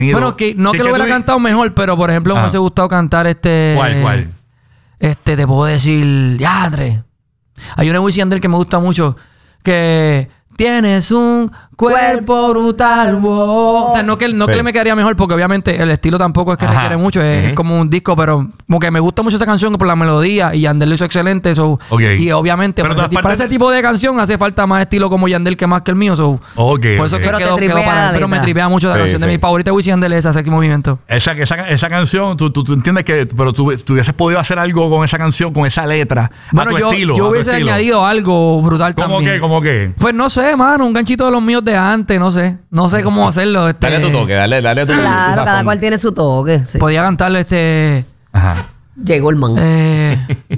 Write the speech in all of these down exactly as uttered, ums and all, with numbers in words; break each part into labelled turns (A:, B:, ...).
A: Bueno, que no que, que lo hubiera tú... cantado mejor, pero por ejemplo, ah. me hubiese gustado cantar este...
B: ¿Cuál, cuál?
A: Este, te puedo decir... ¡Yadre! Hay una Wisin y Yandel que me gusta mucho, que... Tienes un cuerpo brutal, wow. O sea, no que, no sí. que me quedaría mejor, porque obviamente el estilo tampoco es que requiere mucho, es, uh-huh. es como un disco, pero como que me gusta mucho esa canción por la melodía y Yandel lo hizo excelente. So, okay. Y obviamente para, ese, para ese tipo de canción hace falta más estilo como Yandel que más que el mío. So,
B: okay,
A: por eso
B: okay.
A: que quedó, quedó para, pero me tripea mucho la sí, canción sí. de mi favorita Wisin y Yandel es ese movimiento.
B: Esa, esa, esa canción, tú, tú, tú entiendes que, pero tú, tú hubieses podido hacer algo con esa canción, con esa letra, bueno, a tu
A: yo,
B: estilo.
A: Yo hubiese añadido algo brutal
B: ¿Cómo
A: también.
B: ¿Cómo qué? ¿Cómo qué?
A: Pues no sé, mano, un ganchito de los míos de antes, no sé. No sé cómo hacerlo. Este...
C: Dale tu toque, dale, dale tu,
D: claro,
C: tu
D: cada cual tiene su toque. Sí.
A: Podía cantarle este...
B: Ajá.
D: Llegó el man.
A: Eh,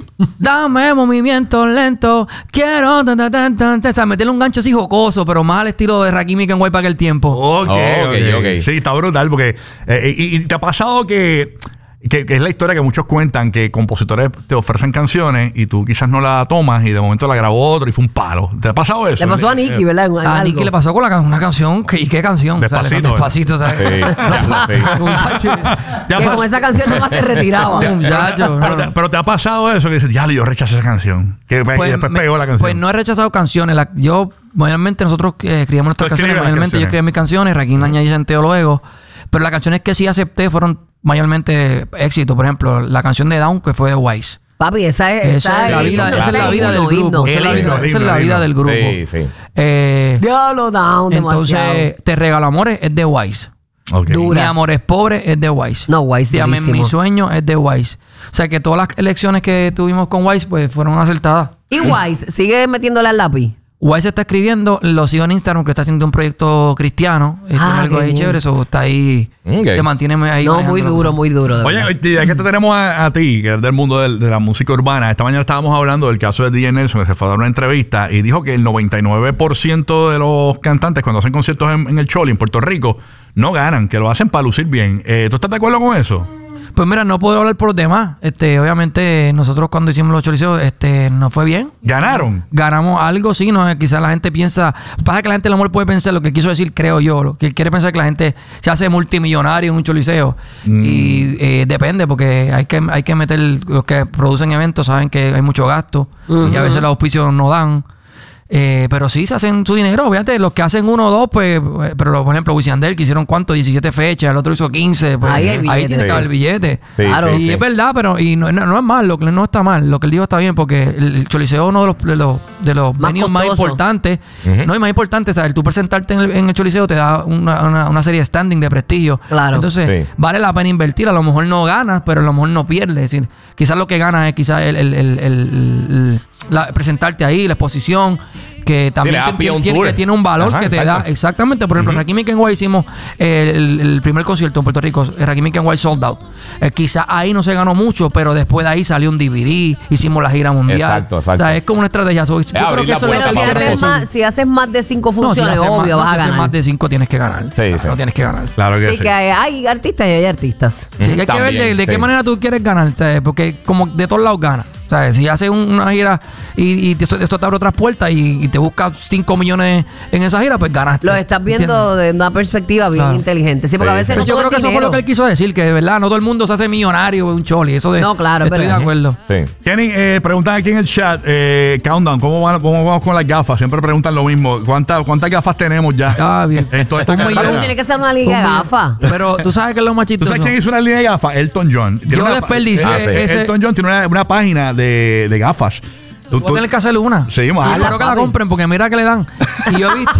A: dame movimiento lento. Quiero... Tan, tan, tan, tan, tan. O sea, meterle un gancho así jocoso, pero más al estilo de Rakim y Kenway para aquel tiempo.
B: Ok, oh, okay, ok, ok. Sí, está brutal porque... Eh, y, y te ha pasado que... Que, que es la historia que muchos cuentan, que compositores te ofrecen canciones y tú quizás no la tomas y de momento la grabó otro y fue un palo. ¿Te ha pasado eso?
D: Le pasó a Nicky, ¿verdad?
A: A Nicky le pasó con la, una canción. Que, ¿Y qué canción?
B: Despacito.
A: O sea, despacito, ¿sabes?
C: Sí, no, sí.
D: Muchacho, que con esa canción nomás se retiraba.
A: Muchacho.
B: Pero, te, pero te ha pasado eso que dices, ya, yo rechacé esa canción. Que pues, y después me, pegó la canción.
A: Pues no he rechazado canciones. La, yo, mayormente, nosotros eh, escribimos nuestras canciones. Mayormente yo escribí mis canciones. Rakim mm. añadí senteo luego. Pero las canciones que sí acepté fueron mayormente éxito. Por ejemplo, la canción de Down, que fue de Wise.
D: Papi, esa es,
A: esa
D: esa
A: es la vida, esa es la vida del grupo. Esa es la vida, esa es la vida del grupo.
C: Sí, sí.
A: Eh,
D: Diablo, Down,
A: entonces,
D: demasiado.
A: Te regalo amores es de Wise.
B: Okay.
A: Mi amor es pobre es de Wise.
D: No, Wise
A: Dígame, mi sueño es de Wise. O sea que todas las elecciones que tuvimos con Wise pues fueron acertadas.
D: ¿Y Wise sigue metiéndole al lápiz?
A: Wise está escribiendo, lo sigo en Instagram, que está haciendo un proyecto cristiano. Ah, tiene algo ahí chévere, eso está ahí. Okay. Te mantiene ahí.
D: No, muy duro, muy duro.
B: Oye, ya que te tenemos a, a ti, que es del mundo del, de la música urbana, esta mañana estábamos hablando del caso de D J Nelson, que se fue a dar una entrevista y dijo que el noventa y nueve por ciento de los cantantes, cuando hacen conciertos en, en el Choli, en Puerto Rico, no ganan, que lo hacen para lucir bien. Eh, ¿Tú estás de acuerdo con eso?
A: Pues mira, no puedo hablar por los demás. Este, obviamente, nosotros cuando hicimos los choriceos, este, nos fue bien.
B: ¿Ganaron?
A: Ganamos algo, sí. No, quizás la gente piensa... Pasa que la gente a lo mejor puede pensar lo que él quiso decir, creo yo. Lo que él quiere pensar que la gente se hace multimillonario en un choriceo. Mm. Y eh, depende, porque hay que, hay que meter... Los que producen eventos saben que hay mucho gasto. Uh-huh. Y a veces los auspicios no dan. Eh, pero sí se hacen su dinero, fíjate, los que hacen uno o dos, pues, pero por ejemplo, Wisin y Yandel que hicieron cuánto, diecisiete fechas, el otro hizo quince, pues ahí, ahí, ahí tiene que estar el billete. Sí, claro, sí, y sí. Es verdad, pero y no, no, no es mal, lo que no está mal, lo que él dijo está bien, porque el, el Choliseo es uno de los, de los, de los más venues más importantes, uh-huh. no es más importante, o sea, el tú presentarte en el, en el Choliseo te da una, una, una serie de standing de prestigio. Claro. Entonces, sí. vale la pena invertir, a lo mejor no ganas, pero a lo mejor no pierdes. Es decir, quizás lo que ganas es quizás el, el, el, el, el la, presentarte ahí, la exposición, que también
C: sí,
A: te, tiene, tiene, que tiene un valor. Ajá, que te exacto. da exactamente. Por ejemplo, uh-huh. Rakim y Kenway hicimos el, el primer concierto en Puerto Rico, Rakim y Kenway Sold Out. Eh, quizás ahí no se ganó mucho, pero después de ahí salió un D V D, hicimos la gira mundial. Exacto, exacto. O sea, es como una estrategia. So, yo creo que eso es lo que
D: si, haces más, si haces más de cinco funciones, no, si obvio,
A: más,
D: vas no, a ganar.
A: Si haces más de cinco tienes que ganar. Sí, sí. No tienes que ganar.
B: Claro que
D: sí. Y que hay, hay artistas y hay artistas.
A: Sí, hay que ver de, de sí. qué manera tú quieres ganar, ¿sabes? Porque como de todos lados ganas. O sea, si haces una gira y, y esto, esto te abre otras puertas y, y te buscas cinco millones en esa gira, pues ganaste.
D: Lo estás viendo ¿entiendes? De una perspectiva bien claro. inteligente. Sí, porque sí. a veces
A: no yo creo que dinero. Eso fue lo que él quiso decir, que de verdad no todo el mundo se hace millonario un choli. Eso de,
D: no, claro.
A: Estoy
D: pero,
A: de acuerdo.
B: Sí. Kenny, eh, preguntan aquí en el chat, eh, Countdown, ¿cómo, van, ¿cómo vamos con las gafas? Siempre preguntan lo mismo. ¿Cuántas, cuántas gafas tenemos ya?
A: Ah, bien.
B: Eh,
D: tiene que ser una liga de gafas.
A: Pero tú sabes que es lo más chistoso.
B: ¿Tú sabes quién hizo una línea de gafas? Elton John.
A: Tiene yo desperdicié
B: ah, sí. ese... Elton John tiene una, una página de, de gafas.
A: Tú, tú, tener que hacer una.
B: Sí,
A: más. Y espero que la compren porque mira que le dan. Y yo he visto.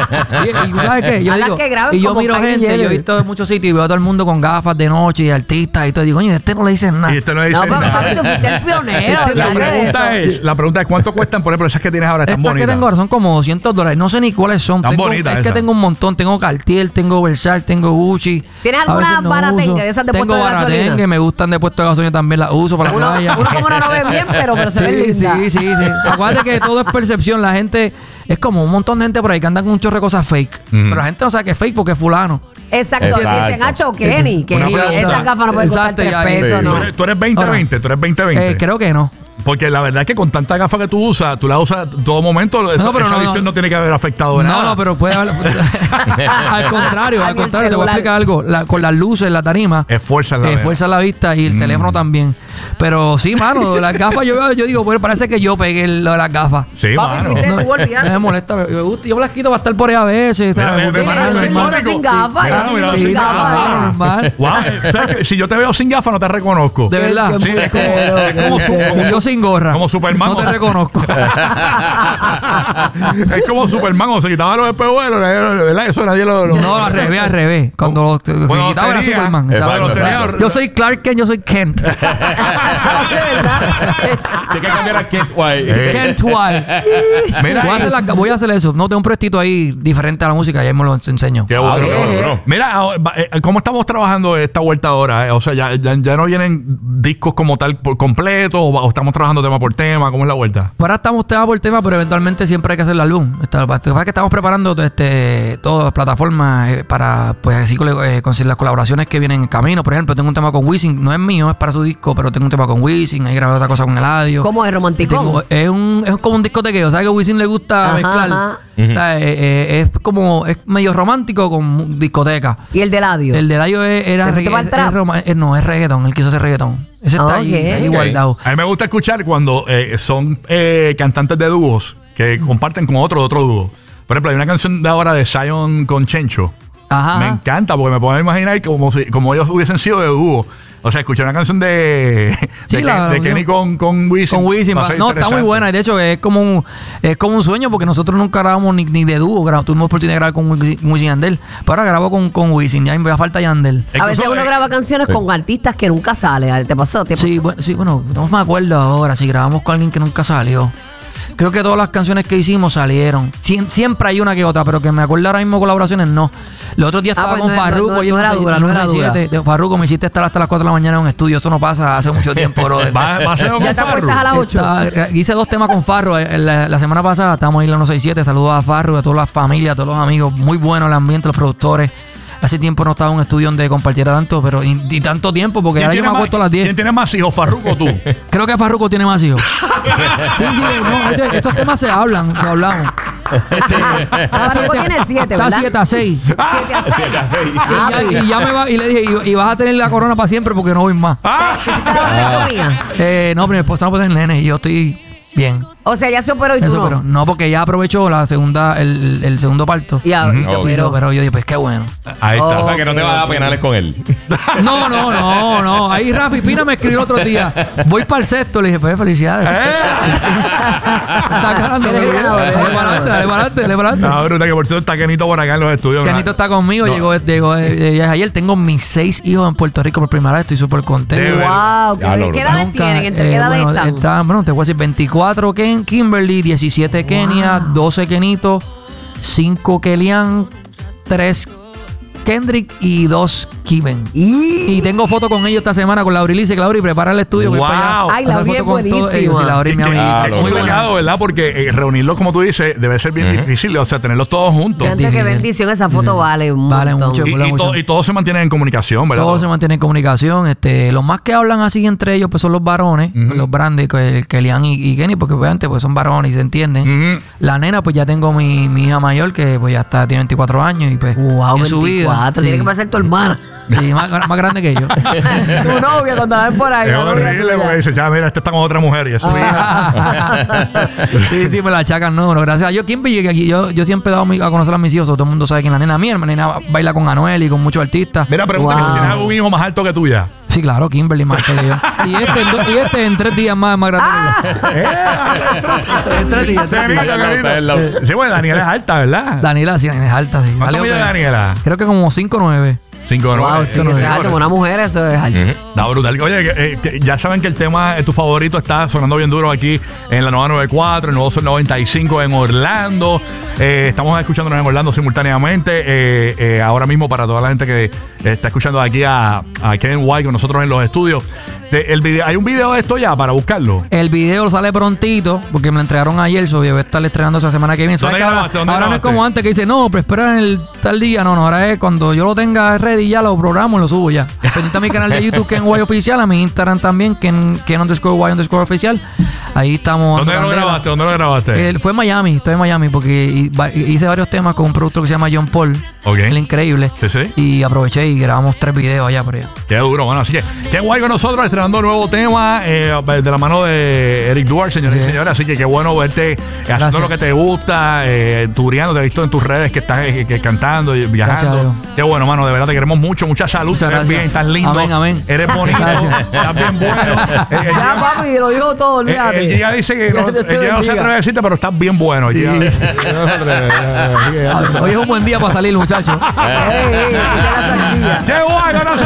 A: y, y ¿sabes qué? Yo digo, y yo miro gente, yo he visto en muchos sitios y veo a todo el mundo con gafas de noche y artistas y todo. Y digo, coño, este no le dicen nada.
B: Y este no le dicen
D: no,
B: nada.
D: No, pero fuiste el pionero.
B: la, pregunta es, la pregunta es: ¿cuánto cuestan, por ejemplo, esas que tienes ahora? Están
A: Estas
B: bonitas.
A: que tengo ahora son como doscientos dólares. No sé ni cuáles son.
B: Están
A: tengo,
B: bonitas.
A: Es
B: esa.
A: que tengo un montón. Tengo Cartier, tengo Versace, tengo Gucci.
D: ¿Tienes alguna no baratengue de esas de puesto de gasolina? Tengo baratengue,
A: me gustan de puesto de gasolina también. Las uso para la
D: uno,
A: playa.
D: Uno como no lo ve bien, pero, pero se ve linda.
A: Sí, sí, sí. Acuérdate que todo es percepción. La gente es como un montón de gente por ahí que andan con un chorro de cosas fake. Mm. Pero la gente no sabe que es fake porque es fulano.
D: Exacto. Exacto. Dicen, Hacho, Kenny, que esas gafas no pueden costar tres pesos.
B: Sí. ¿No? ¿Tú eres veinte veinte? ¿Tú eres veinte veinte?
A: Eh, creo que no.
B: porque la verdad es que con tanta gafa que tú usas, tú la usas todo momento, eso,
A: No, pero
B: esa
A: no,
B: visión no,
A: no.
B: tiene que haber afectado de
A: No,
B: nada.
A: no, pero puede haber. al contrario, al
D: Ni el
A: contrario, te voy a
D: celular.
A: explicar algo. La- con las luces, la tarima.
B: Esfuerza la
A: Esfuerza la vista y el teléfono también. Pero sí, mano, las gafas, yo veo, yo digo, pues parece que yo pegué lo de las gafas.
B: Sí,
D: Papi,
B: mano.
D: fuiste
A: No,
D: tú, olvídate.
A: no me molesta, me, me gusta. Yo me las quito para estar por ahí a veces.
B: Mira,
A: ¿sabes?
B: ve- ve,
A: Normal,
B: mano,
D: Yo soy
B: normal.
D: niño sin gafas.
B: Mira,
D: Yo soy
B: mira,
D: niño
B: sí,
D: sin
A: normal,
D: gafas.
A: normal.
B: Wow, eh, ¿sabes qué? Si yo te veo sin gafas, no te reconozco.
A: De verdad.
B: Sí, es como, es como, su- como
A: Y yo sin gorra.
B: como Superman.
A: No te reconozco.
B: Es como Superman, o se quitaba los espejuelos, ¿verdad? Eso nadie lo. lo-
A: No, al revés, al revés. Cuando lo- se
B: Bueno,
A: quitaba era
B: tenía-
A: Superman.
C: Exacto,
A: ¿sabes?
B: Cuando tenía-
A: Yo soy Clark Kent, yo soy Kent.
D: De verdad.
C: Tienes que cambiar a Kent White.
B: Eh.
A: Kent White.
B: Mira,
A: Voy a, hacer la- voy a hacer eso. No tengo un proyectito ahí diferente a la música, ya me lo enseño.
B: qué
C: Ah,
B: bueno.
C: bro, bro, bro.
B: Mira, ahora, va- eh, ¿cómo estamos trabajando esta vuelta ahora? eh? O sea, ya, ya, ya no vienen discos como tal por completo, o, va- o estamos trabajando tema por tema. ¿Cómo es la vuelta?
A: Ahora estamos tema por tema, pero eventualmente siempre hay que hacer el álbum. Está- Lo que pasa es que estamos preparando este, todas las plataformas eh, para pues así eh, conseguir las colaboraciones que vienen en camino. Por ejemplo, tengo un tema con Wisin, no es mío, es para su disco, pero tengo un tema con Wisin, ahí grabé otra cosa con Eladio.
D: ¿Cómo es romántico?
A: Tengo- es, un, es como un discotequeo, ¿sabes que a Wisin le gusta
D: Ajá,
A: mezclar?
D: ajá.
A: O sea, eh, eh, es como, es medio romántico con discoteca.
D: Y el de Eladio.
A: El de Eladio es- era
D: ¿Te fuiste
A: regga-
D: pa'l trap?
A: es roma- eh, no, es reggaetón, él quiso hacer reggaetón. Ese está
D: Ah,
A: ahí,
D: ok.
A: ahí
D: Ok.
A: guardado.
B: A mí me gusta escuchar cuando eh, son eh, cantantes de dúos que comparten con otro de otro dúo. Por ejemplo, hay una canción de ahora de Zion con Chencho.
A: Ajá.
B: Me encanta porque me puedo imaginar como si como ellos hubiesen sido de dúo. O sea, escuchar una canción de,
A: Sí,
B: de,
A: la-
B: de Kenny con, con Wisin.
A: Con Wisin,
B: va a
A: va-
B: ser
A: no, está muy
B: interesante.
A: buena. Y de hecho, es como un, es como un sueño porque nosotros nunca grabamos ni, ni de dúo. Grabamos, tuvimos oportunidad de grabar con Wisin, Wisin y Yandel. Pero ahora grabo con, con Wisin. Ya me falta Yandel.
D: A veces
B: Incluso,
D: uno
B: eh,
D: graba canciones con artistas que nunca salen. ¿Te pasó? ¿Te pasó?
A: Sí, bueno, sí, bueno, no me acuerdo ahora si grabamos con alguien que nunca salió. Creo que todas las canciones que hicimos salieron. Siem- siempre hay una que otra, pero que me acuerdo ahora mismo colaboraciones, no. Los otros días
D: Ah,
A: estaba
D: pues
A: con
D: no- no-
A: Farruko
D: no-
A: y
D: no era dura, no era dura.
A: De Farruko me hiciste estar hasta las cuatro de la mañana en un estudio. Esto no pasa hace mucho tiempo, brother.
B: Va, va a ser con
D: Ya te
B: Farru.
D: apuestas a las ocho.
A: Estaba- hice dos temas con Farro. eh, La, la semana pasada estábamos ahí en la ciento sesenta y siete. Saludos a Farro, a todas las familias, a todos los amigos. Muy bueno el ambiente, los productores. Hace tiempo no estaba en un estudio donde compartiera tanto, pero y, y tanto tiempo, porque
B: ¿Quién
A: ahora yo
B: tiene
A: me
B: más-
A: acuesto a las
B: ¿Quién
A: diez.
B: tiene más hijos, Farruko o tú?
A: Creo que Farruko tiene más hijos. sí, sí, no, este- estos temas se hablan, lo hablamos. Este, está
D: Farruko tiene siete,
A: Está
D: ¿verdad?
A: siete a seis.
D: Siete a seis.
C: Siete a seis.
D: Ah,
A: Y ya, y ya me va, y le dije, y, y vas a tener la corona para siempre porque no voy más.
B: Ah.
D: ¿Hiciste la vasectomía?
A: Eh, no, pero mi esposa no puede tener nene y yo estoy bien.
D: O sea, ya se operó y tú
A: Eso,
D: no.
A: pero no, porque ya aprovechó la segunda, el, el, el segundo parto.
D: Ya, y se
C: Ok.
D: operó.
A: Pero, pero yo dije, pues qué bueno.
B: Ahí está.
C: O sea que no te va a dar
D: Ok, ok.
C: penales con él.
A: No, no, no, no. Ahí Rafi Pina me escribió el otro día. Voy para el sexto. Le dije, pues felicidades. Está ganando.
D: Eres
A: Dale
D: ganador, eres
A: para adelante,
D: ganador.
A: dale para adelante, dale para adelante.
B: No, bruta, que por cierto está Kenito por acá en los estudios.
A: Canito está conmigo,
B: No.
A: llegó, llegó eh, eh, ayer. Tengo mis seis hijos en Puerto Rico por primera vez. Estoy súper contento.
B: De
D: Wow,
C: Ya
D: ¿qué,
C: lo
D: ¿qué
C: brutal.
D: edades
A: Nunca,
D: tienen? ¿Entre
A: eh,
D: qué edades
A: bueno,
D: están?
A: está- bueno, te voy a decir veinticuatro Ken, Kimberly, diecisiete Kenia, doce Kenito, cinco Kelian, tres Kendrick y dos Kiven.
D: Y...
A: Y tengo foto con ellos esta semana con Lauri. Le dice que Lauri prepara el estudio. que voy
B: Wow.
A: para allá.
D: Ay,
A: Hacer
D: Lauri
A: foto
D: es
A: con todos ellos.
D: buenísima.
A: Sí, Lauri es mi
B: Que-
A: amiguita.
C: Ah,
B: es
C: lo
A: Muy
C: brutal.
A: buena.
B: complicado, ¿verdad? Porque eh, reunirlos, como tú dices, debe ser bien difícil. O sea, tenerlos todos juntos.
D: Gente, qué
A: difícil.
D: bendición. Esa foto vale un
A: Vale
D: montón.
A: mucho.
B: Y,
A: Mola
B: y
A: mucho.
B: to- y todos se mantienen en comunicación, ¿verdad?
A: Todos se mantienen en comunicación. Este, los más que hablan así entre ellos, pues son los varones, los grandes, que Kelian y, y Kenny, porque obviamente pues son varones y se entienden.
B: Ujú.
A: La nena, pues ya tengo mi, mi hija mayor, que pues ya está, tiene veinticuatro años y pues
D: Wow,
A: en su vida.
D: veinticuatro. Tiene
A: sí,
D: que parecer tu hermana.
A: sí, más, más grande que yo.
D: Tu novia cuando la ven por ahí.
B: Es
D: la novia
B: horrible
D: tuya.
B: porque dice, ya, mira, este está con otra mujer y eso.
A: sí, sí, me la achacan, no, no, gracias a Dios. Kimberly, que aquí yo, yo siempre he dado mi- a conocer a mis hijos, todo el mundo sabe quién es la nena mía. La nena baila con Anuel y con muchos artistas.
B: Mira, pregúntale
D: Wow.
B: si tienes algún hijo más alto que tuya.
A: Sí, claro, Kimberly más que yo. Y este, en do- y este en tres días más, más grande que
B: Eh,
A: yo. En tres días. en tres días.
B: Daniela, Daniela. Sí, bueno, Daniela es alta, ¿verdad?
A: Daniela, sí, es alta, sí.
B: ¿Cuánto
A: Vale,
B: mide
A: ok.
B: Daniela?
A: Creo que como cinco o nueve.
B: Cinco, ¿no?
D: Wow,
B: Eh,
D: sí,
B: eso no
D: eso
B: es
D: es alto.
B: por
D: Una mujer, eso es alto.
B: No, brutal. Oye, eh, que ya saben que el tema, eh, tu favorito, está sonando bien duro aquí en la nueva noventa y cuatro, el nuevo Sol noventa y cinco en Orlando. Eh, estamos escuchándonos en Orlando simultáneamente. Eh, eh, ahora mismo, para toda la gente que eh, está escuchando aquí a, a Kevin White con nosotros en los estudios. De- el video, ¿hay un video de esto ya para buscarlo?
A: El video sale prontito, porque me lo entregaron ayer, so debe estar estrenando esa semana que viene. ¿Sabes
B: ¿Dónde
A: que ahora
B: grabaste? ¿Dónde
A: ahora no es
B: grabaste?
A: como antes que dice, no, pero espera en el tal día. No, no, ahora es cuando yo lo tenga ready, ya lo programo y lo subo ya. Pendiente a mi canal de YouTube, Ken Guay Oficial, a mi Instagram también, Ken, Ken underscore Guay underscore Oficial. Ahí estamos.
B: ¿Dónde
A: dando
B: lo
A: candela.
B: grabaste? ¿Dónde lo grabaste?
A: Eh, fue en Miami, estoy en Miami porque hi- va- hice varios temas con un productor que se llama John Paul.
B: Ok.
A: El increíble.
B: Sí, sí.
A: Y aproveché y grabamos tres videos allá por allá.
B: Qué duro, bueno. Así que, qué guay con nosotros, estrenando un nuevo tema eh, de la mano de Eric Duarte, señores
A: Sí.
B: y señores. Así que qué bueno verte eh, haciendo
A: Gracias.
B: lo que te gusta, eh, tureando. Te he visto en tus redes que estás eh, que cantando y
A: Gracias a
B: viajando.
A: Dios.
B: Qué bueno, mano. De verdad te queremos mucho. Mucha salud.
A: Muchas
B: Te ves
A: gracias.
B: bien, estás lindo.
A: Amén, amén.
B: Eres bonito.
A: Gracias.
B: Estás bien bueno. Eh, eh,
D: Ya, papi, lo dijo todo,
B: Eh,
D: olvídate.
B: El Giga dice que no,
D: Dios te
B: el Giga no se
D: bendiga.
B: atreve a decirte, pero estás bien bueno. El Giga-
A: Hoy es un buen día para salir, muchachos.
D: Ey, ey, ey, esa es la salsilla.
B: ¡Qué guay!